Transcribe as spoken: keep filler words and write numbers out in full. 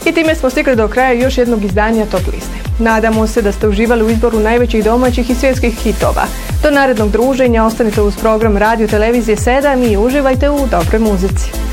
I time smo stigli do kraja još jednog izdanja Top liste. Nadamo se da ste uživali u izboru najvećih domaćih i svjetskih hitova. Do narednog druženja ostanite uz program Radio Televizije sedam i uživajte u dobroj muzici.